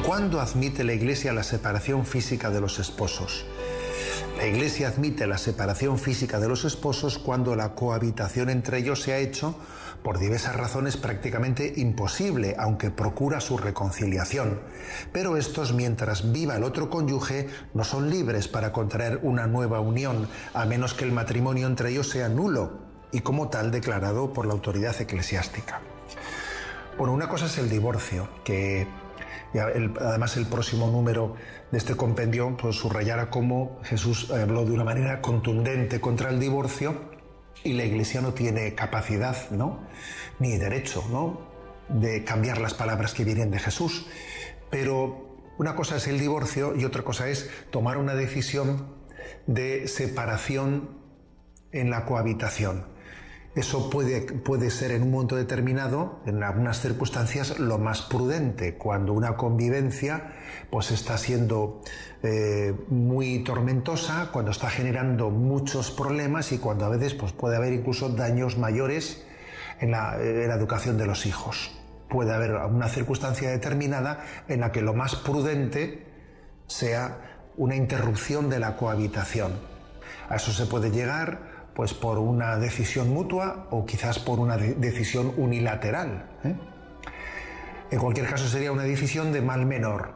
¿Cuándo admite la Iglesia la separación física de los esposos? La Iglesia admite la separación física de los esposos cuando la cohabitación entre ellos se ha hecho, por diversas razones, prácticamente imposible, aunque procura su reconciliación. Pero estos, mientras viva el otro cónyuge, no son libres para contraer una nueva unión, a menos que el matrimonio entre ellos sea nulo y como tal declarado por la autoridad eclesiástica. Bueno, una cosa es el divorcio, que además el próximo número de este compendio pues subrayará cómo Jesús habló de una manera contundente contra el divorcio y la Iglesia no tiene capacidad, ¿no?, ni derecho, ¿no?, de cambiar las palabras que vienen de Jesús. Pero una cosa es el divorcio y otra cosa es tomar una decisión de separación en la cohabitación. Eso puede ser en un momento determinado, en algunas circunstancias, lo más prudente, cuando una convivencia pues está siendo muy tormentosa, cuando está generando muchos problemas y cuando a veces pues, puede haber incluso daños mayores en la educación de los hijos. Puede haber una circunstancia determinada en la que lo más prudente sea una interrupción de la cohabitación. A eso se puede llegar pues por una decisión mutua o quizás por una decisión unilateral. En cualquier caso sería una decisión de mal menor,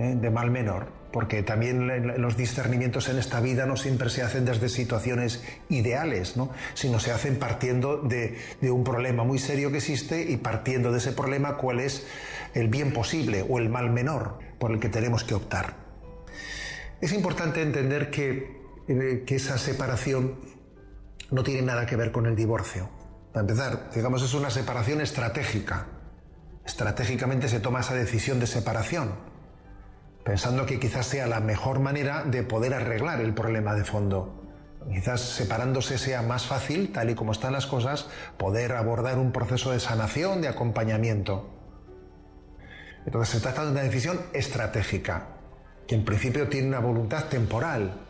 porque también los discernimientos en esta vida no siempre se hacen desde situaciones ideales, ¿no?, sino se hacen partiendo de un problema muy serio que existe y partiendo de ese problema cuál es el bien posible o el mal menor por el que tenemos que optar. Es importante entender que esa separación no tiene nada que ver con el divorcio. Para empezar, digamos, es una separación estratégica. Estratégicamente se toma esa decisión de separación, pensando que quizás sea la mejor manera de poder arreglar el problema de fondo. Quizás separándose sea más fácil, tal y como están las cosas, poder abordar un proceso de sanación, de acompañamiento. Entonces se trata de una decisión estratégica, que en principio tiene una voluntad temporal.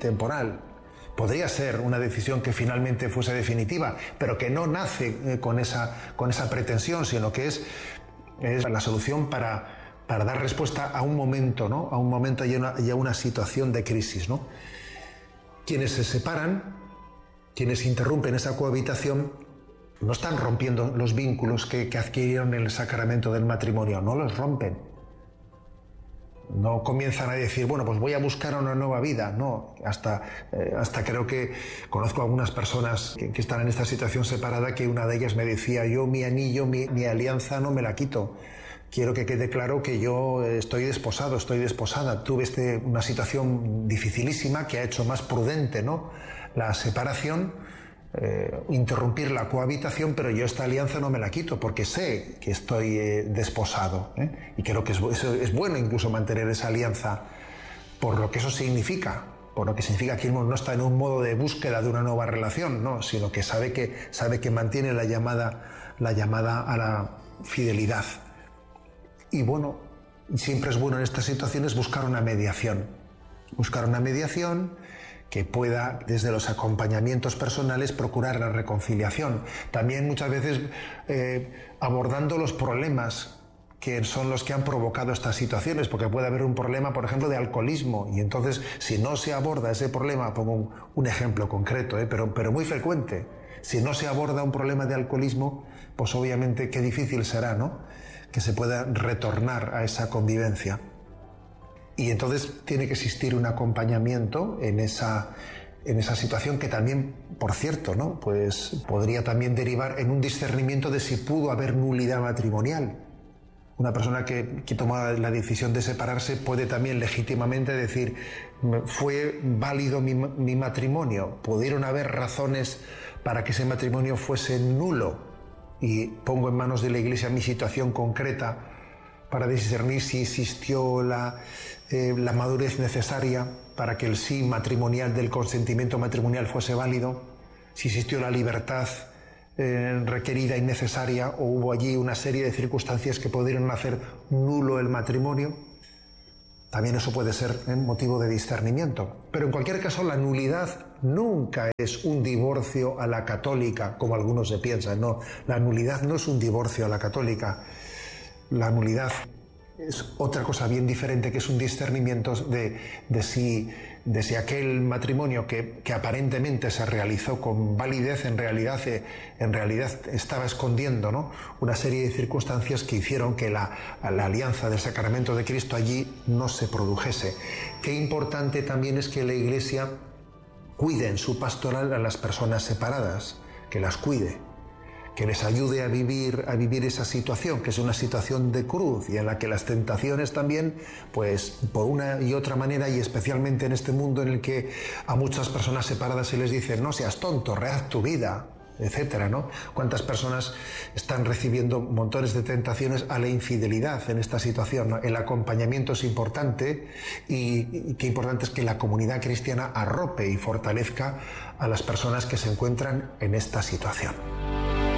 Podría ser una decisión que finalmente fuese definitiva, pero que no nace con esa pretensión, sino que es la solución para dar respuesta a un momento, ¿no?, a un momento y a una situación de crisis, ¿no? Quienes se separan, quienes interrumpen esa cohabitación, no están rompiendo los vínculos que adquirieron en el sacramento del matrimonio, no los rompen. No comienzan a decir, bueno, pues voy a buscar una nueva vida. No, hasta creo que conozco a algunas personas que están en esta situación separada, que una de ellas me decía, yo mi anillo, mi alianza no me la quito. Quiero que quede claro que yo estoy desposado, estoy desposada. Tuve una situación dificilísima que ha hecho más prudente, ¿no?, la separación, interrumpir la cohabitación, pero yo esta alianza no me la quito porque sé que estoy desposado, y creo que es bueno incluso mantener esa alianza por lo que eso significa, por lo que significa que uno no está en un modo de búsqueda de una nueva relación, no, sino que sabe que mantiene la llamada a la fidelidad. Y bueno, siempre es bueno en estas situaciones buscar una mediación que pueda, desde los acompañamientos personales, procurar la reconciliación. También muchas veces abordando los problemas que son los que han provocado estas situaciones, porque puede haber un problema, por ejemplo, de alcoholismo, y entonces, si no se aborda ese problema, pongo un ejemplo concreto, pero muy frecuente, si no se aborda un problema de alcoholismo, pues obviamente qué difícil será, ¿no?, que se pueda retornar a esa convivencia. Y entonces tiene que existir un acompañamiento en esa situación que también, por cierto, ¿no?, pues podría también derivar en un discernimiento de si pudo haber nulidad matrimonial. Una persona que toma la decisión de separarse puede también legítimamente decir, ¿fue válido mi matrimonio? ¿Pudieron haber razones para que ese matrimonio fuese nulo? Y pongo en manos de la Iglesia mi situación concreta para discernir si existió la madurez necesaria para que el sí matrimonial del consentimiento matrimonial fuese válido, si existió la libertad requerida y necesaria, o hubo allí una serie de circunstancias que pudieron hacer nulo el matrimonio. También eso puede ser motivo de discernimiento. Pero en cualquier caso, la nulidad nunca es un divorcio a la católica, como algunos se piensan. No, la nulidad no es un divorcio a la católica. La nulidad es otra cosa bien diferente, que es un discernimiento de si aquel matrimonio que aparentemente se realizó con validez, en realidad estaba escondiendo, ¿no?, una serie de circunstancias que hicieron que la alianza del sacramento de Cristo allí no se produjese. Qué importante también es que la Iglesia cuide en su pastoral a las personas separadas, que las cuide, que les ayude a vivir esa situación, que es una situación de cruz y en la que las tentaciones también, pues por una y otra manera, y especialmente en este mundo en el que a muchas personas separadas se les dice no seas tonto, rehaz tu vida, etcétera, ¿no? ¿Cuántas personas están recibiendo montones de tentaciones a la infidelidad en esta situación, ¿no? El acompañamiento es importante y qué importante es que la comunidad cristiana arrope y fortalezca a las personas que se encuentran en esta situación.